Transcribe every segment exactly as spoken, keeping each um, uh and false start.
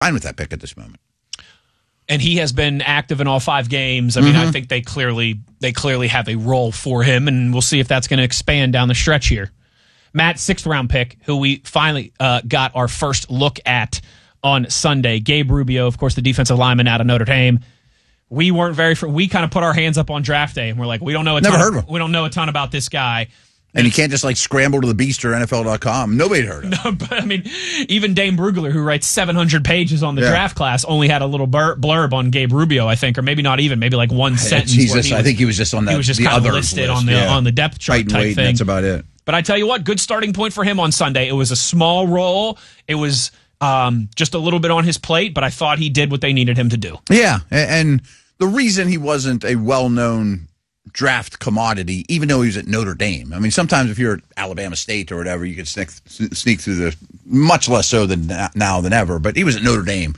fine with that pick at this moment. And he has been active in all five games. I mean, mm-hmm. I think they clearly they clearly have a role for him, and we'll see if that's going to expand down the stretch here. Matt, sixth round pick, who we finally uh, got our first look at on Sunday. Gabe Rubio, of course, the defensive lineman out of Notre Dame. We weren't very. We kind of put our hands up on draft day, and we're like, we don't know. A Never ton heard of him. We don't know a ton about this guy. And you can't just like scramble to the Beast or N F L dot com. Nobody heard of him. No, but I mean, even Dane Brugler, who writes seven hundred pages on the yeah. draft class, only had a little blur- blurb on Gabe Rubio, I think, or maybe not even, maybe like one sentence. Jesus, was, I think he was just on that. He was just the kind of list. listed on the yeah. on the depth chart type weight, thing. That's about it. But I tell you what, good starting point for him on Sunday. It was a small role. It was um, just a little bit on his plate, but I thought he did what they needed him to do. Yeah, and the reason he wasn't a well-known draft commodity, even though he was at Notre Dame. I mean, sometimes if you're at Alabama State or whatever, you could sneak, sneak through the, much less so than now than ever, but he was at Notre Dame.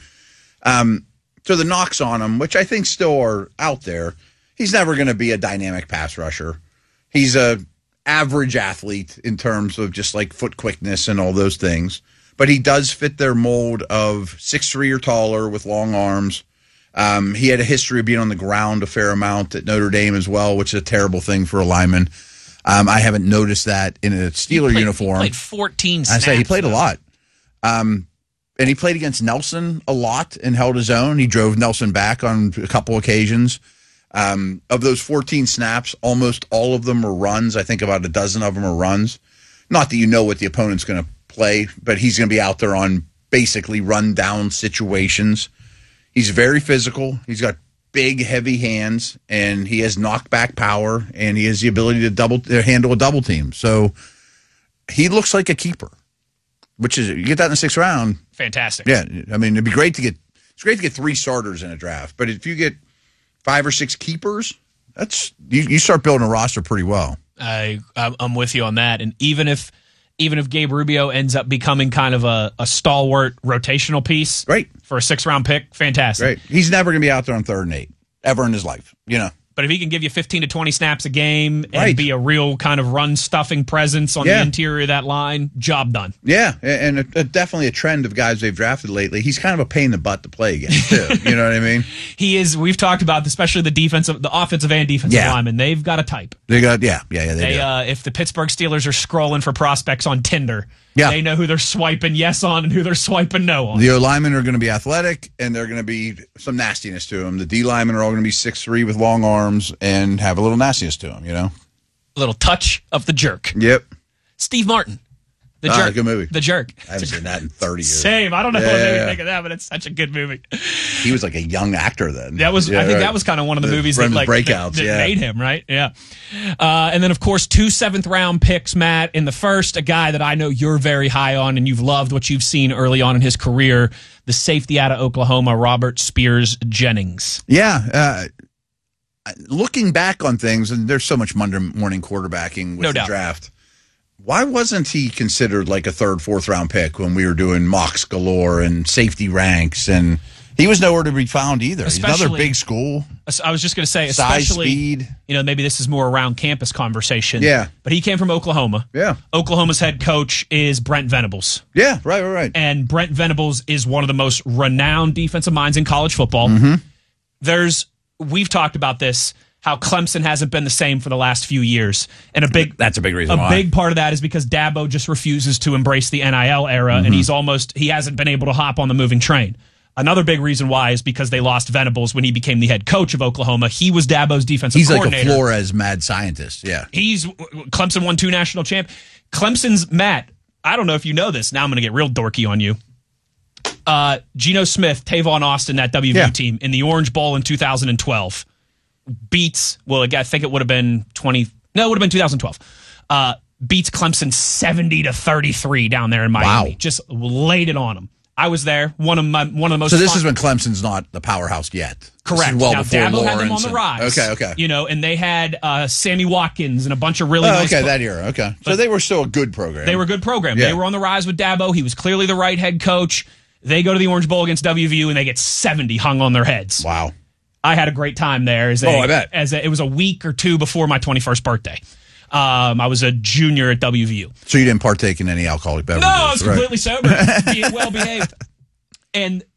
Um, so the knocks on him, which I think still are out there, he's never going to be a dynamic pass rusher. He's a average athlete in terms of just like foot quickness and all those things, but he does fit their mold of six three or taller with long arms. Um, he had a history of being on the ground a fair amount at Notre Dame as well, which is a terrible thing for a lineman. Um, I haven't noticed that in a Steeler he played, uniform. He played fourteen snaps. I say he played though. a lot. Um, and he played against Nelson a lot and held his own. He drove Nelson back on a couple occasions. Um, of those fourteen snaps, almost all of them were runs. I think about a dozen of them are runs. Not that you know what the opponent's going to play, but he's going to be out there on basically run down situations. He's very physical. He's got big, heavy hands, and he has knockback power, and he has the ability to double to handle a double team. So he looks like a keeper, which is you get that in the sixth round. Fantastic. Yeah, I mean it'd be great to get. It's great to get three starters in a draft, but if you get five or six keepers, that's you, you start building a roster pretty well. I I'm with you on that, and even if. Even if Gabe Rubio ends up becoming kind of a, a stalwart rotational piece, great for a six-round pick, fantastic. Great. He's never going to be out there on third and eight, ever in his life, you know. But if he can give you fifteen to twenty snaps a game and right. be a real kind of run-stuffing presence on yeah. the interior of that line, job done. Yeah, and a, a, definitely a trend of guys they've drafted lately. He's kind of a pain in the butt to play against, too. You know what I mean? He is. We've talked about, especially the defensive, the offensive and defensive yeah. linemen. They've got a type. They got, yeah, yeah, yeah. They, they do. Uh, if the Pittsburgh Steelers are scrolling for prospects on Tinder, yeah. they know who they're swiping yes on and who they're swiping no on. The O linemen are going to be athletic, and they're going to be some nastiness to them. The D linemen are all going to be six three with long arms and have a little nastiness to them, you know? A little touch of the jerk. Yep. Steve Martin. The ah, jerk. Good movie. The Jerk. I haven't seen that in thirty years. Same. I don't know yeah, what made yeah. me think of that, but it's such a good movie. He was like a young actor then. That was. yeah, I think right. that was kind of one of the, the movies that like breakouts, that, that yeah. made him, right? Yeah. Uh, and then of course two seventh round picks, Matt. In the first, a guy that I know you're very high on, and you've loved what you've seen early on in his career, the safety out of Oklahoma, Robert Spears Jennings. Yeah. Uh, looking back on things, and there's so much Monday morning quarterbacking with no the doubt. draft. Why wasn't he considered like a third, fourth round pick when we were doing mocks galore and safety ranks? And he was nowhere to be found either. He's another big school. I was just going to say, size, especially, speed. You know, maybe this is more around campus conversation. Yeah. But he came from Oklahoma. Yeah. Oklahoma's head coach is Brent Venables. Yeah, right, right, right. And Brent Venables is one of the most renowned defensive minds in college football. Mm-hmm. There's, we've talked about this, how Clemson hasn't been the same for the last few years. And a big That's a big reason A why. big part of that is because Dabo just refuses to embrace the N I L era, Mm-hmm. and he's almost, he hasn't been able to hop on the moving train. Another big reason why is because they lost Venables when he became the head coach of Oklahoma. He was Dabo's defensive He's coordinator. like a Flores mad scientist, yeah. He's, Clemson won two national champ. Clemson's, Matt, I don't know if you know this. Now I'm going to get real dorky on you. Uh, Geno Smith, Tavon Austin, that W V U Yeah. team in the Orange Bowl in two thousand twelve. Beats, well, I think it would have been twenty, no, it would have been two thousand twelve. Uh, beats Clemson seventy to thirty-three down there in Miami. Wow. Just laid it on them. I was there. One of my one of the most. So this fun- is when Clemson's not the powerhouse yet. Correct. This is well now before Dabo Lawrence had them on the and- rise. Okay, okay. You know, and they had uh, Sammy Watkins and a bunch of really Oh, nice. okay, pl- that era. Okay, so But they were still a good program. They were a good program. Yeah. They were on the rise with Dabo. He was clearly the right head coach. They go to the Orange Bowl against W V U and they get seventy hung on their heads. Wow. I had a great time there. As a, Oh, I bet. As a, it was a week or two before my twenty-first birthday. Um, I was a junior at W V U. So you didn't partake in any alcoholic beverages? No, I was right. completely sober, being well behaved. And